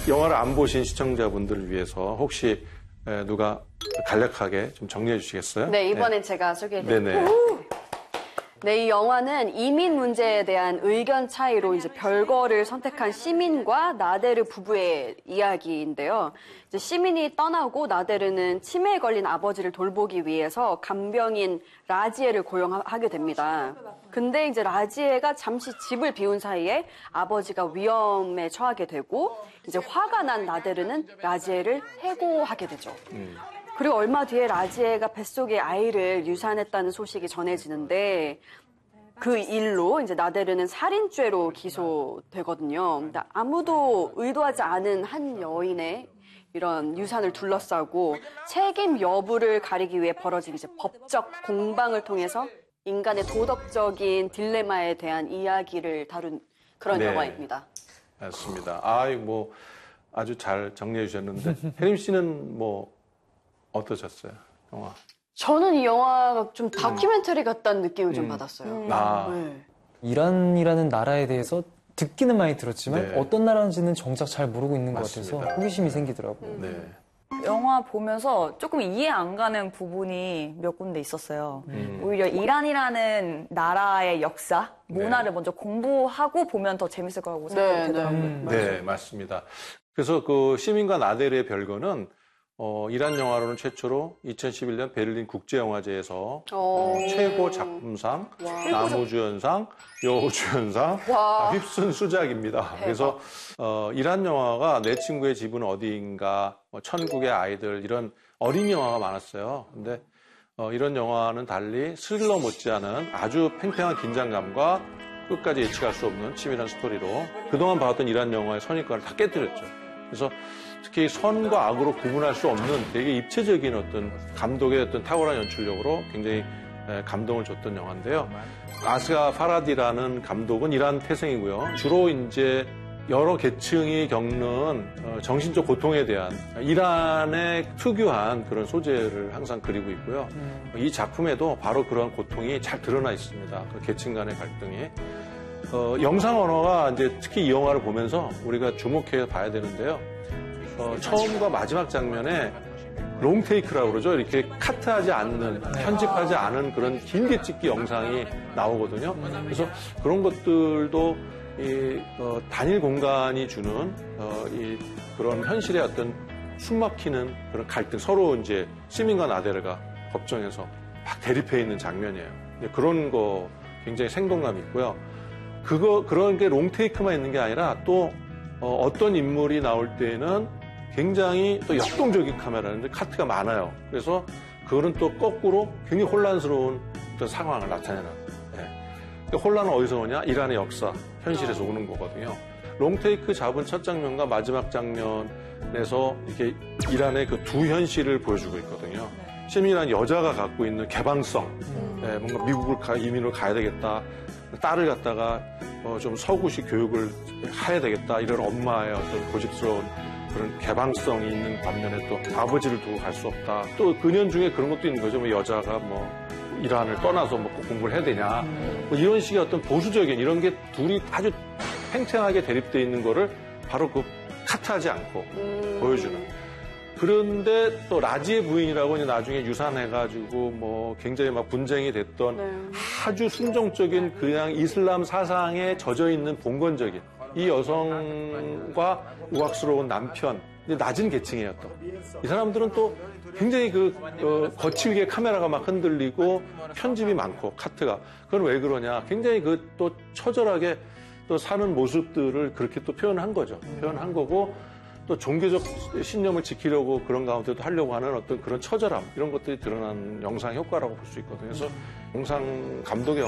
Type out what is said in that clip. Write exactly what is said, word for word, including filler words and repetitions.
영화를 안 보신 시청자분들을 위해서 혹시 누가 간략하게 좀 정리해 주시겠어요? 네, 이번엔 네. 제가 소개해드릴게요. 네, 이 영화는 이민 문제에 대한 의견 차이로 이제 별거를 선택한 시민과 나데르 부부의 이야기인데요. 이제 시민이 떠나고 나데르는 치매에 걸린 아버지를 돌보기 위해서 간병인 라지에를 고용하게 됩니다. 근데 이제 라지에가 잠시 집을 비운 사이에 아버지가 위험에 처하게 되고 이제 화가 난 나데르는 라지에를 해고하게 되죠. 음. 그리고 얼마 뒤에 라지에가 뱃속에 아이를 유산했다는 소식이 전해지는데 그 일로 이제 나데르는 살인죄로 기소되거든요. 근데 아무도 의도하지 않은 한 여인의 이런 유산을 둘러싸고 책임 여부를 가리기 위해 벌어진 이제 법적 공방을 통해서 인간의 도덕적인 딜레마에 대한 이야기를 다룬 그런 네, 영화입니다. 맞습니다. 아, 뭐 아주 잘 정리해 주셨는데 혜림 씨는 뭐 어떠셨어요? 영화. 저는 이 영화가 좀 다큐멘터리 같다는 느낌을 음. 좀 받았어요. 음. 아. 네. 이란이라는 나라에 대해서 듣기는 많이 들었지만 네. 어떤 나라인지는 정작 잘 모르고 있는 맞습니다. 것 같아서 호기심이 생기더라고요. 음. 네. 영화 보면서 조금 이해 안 가는 부분이 몇 군데 있었어요. 음. 오히려 이란이라는 나라의 역사, 문화를 네. 먼저 공부하고 보면 더 재밌을 거라고 생각되더라고요. 네, 음. 네, 맞습니다. 그래서 그 시민과 나데르의 별거는 어, 이란 영화로는 최초로 이천십일 년 베를린 국제영화제에서 어, 최고 작품상, 와. 나무주연상, 여우주연상 다 휩쓴 수작입니다. 대박. 그래서 어, 이란 영화가 내 친구의 집은 어디인가, 뭐, 천국의 아이들 이런 어린 영화가 많았어요. 근데 어, 이런 영화는 달리 스릴러 못지않은 아주 팽팽한 긴장감과 끝까지 예측할 수 없는 치밀한 스토리로 그동안 봐왔던 이란 영화의 선입관을 다 깨뜨렸죠. 그래서 특히 선과 악으로 구분할 수 없는 되게 입체적인 어떤 감독의 어떤 탁월한 연출력으로 굉장히 감동을 줬던 영화인데요. 아스가 파라디라는 감독은 이란 태생이고요. 주로 이제 여러 계층이 겪는 정신적 고통에 대한 이란의 특유한 그런 소재를 항상 그리고 있고요. 음. 이 작품에도 바로 그런 고통이 잘 드러나 있습니다. 그 계층 간의 갈등이. 어, 영상 언어가 이제 특히 이 영화를 보면서 우리가 주목해 봐야 되는데요. 어, 처음과 마지막 장면에 롱테이크라고 그러죠. 이렇게 카트하지 않는, 편집하지 않은 그런 길게 찍기 영상이 나오거든요. 그래서 그런 것들도 이, 어, 단일 공간이 주는 어, 이, 그런 현실의 어떤 숨막히는 그런 갈등, 서로 이제 시민과 나데르가 법정에서 막 대립해 있는 장면이에요. 그런 거 굉장히 생동감이 있고요. 그거 그런 게 롱테이크만 있는 게 아니라 또 어, 어떤 인물이 나올 때에는 굉장히 또 역동적인 카메라인데 카트가 많아요. 그래서 그거는 또 거꾸로 굉장히 혼란스러운 어떤 상황을 나타내는. 네. 혼란은 어디서 오냐? 이란의 역사, 현실에서 오는 거거든요. 롱테이크 잡은 첫 장면과 마지막 장면에서 이렇게 이란의 그 두 현실을 보여주고 있거든요. 시민이란 여자가 갖고 있는 개방성, 네, 뭔가 미국을 가, 이민을 가야 되겠다. 딸을 갖다가 어, 좀 서구식 교육을 해야 되겠다. 이런 엄마의 어떤 고집스러운 그런 개방성이 있는 반면에 또 아버지를 두고 갈 수 없다. 또 근연 중에 그런 것도 있는 거죠. 뭐 여자가 뭐 이란을 떠나서 뭐 꼭 공부를 해야 되냐. 뭐 이런 식의 어떤 보수적인 이런 게 둘이 아주 팽팽하게 대립되어 있는 거를 바로 그 카트하지 않고 음. 보여주는. 그런데 또 라지의 부인이라고 이제 나중에 유산해가지고 뭐 굉장히 막 분쟁이 됐던 네. 아주 순종적인 그냥 이슬람 사상에 젖어 있는 봉건적인 이 여성과 우악스러운 남편, 낮은 계층이에요 또. 이 사람들은 또 굉장히 그 어, 거칠게 카메라가 막 흔들리고 편집이 많고 카트가. 그건 왜 그러냐? 굉장히 그 또 처절하게 또 사는 모습들을 그렇게 또 표현한 거죠. 표현한 거고. 또 종교적 신념을 지키려고 그런 가운데도 하려고 하는 어떤 그런 처절함 이런 것들이 드러난 영상 효과라고 볼 수 있거든요. 그래서 영상 감독의